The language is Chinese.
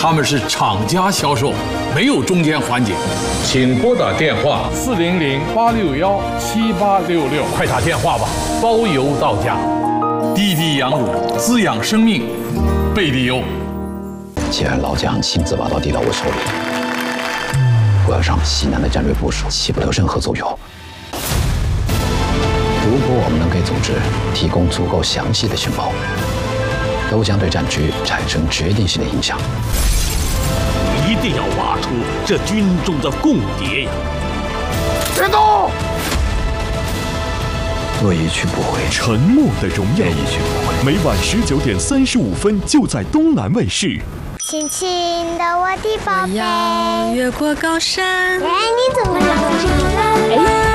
他们是厂家销售，没有中间环节。请拨打电话400-861-7866，快打电话吧，包邮到家。滴滴羊乳滋养生命，贝利优。 既然老蒋亲自把刀递到我手里，我要让西南的战略部署起不了任何作用。如果我们能给组织提供足够详细的情报，都将对战局产生决定性的影响。 一定要挖出这军中的共谍呀！ 别动！ 若一去不回， 沉默的荣耀， 一去不回。 每晚19:35就在东南卫视。 亲亲的我的宝贝， 越过高山。 哎，你怎么了？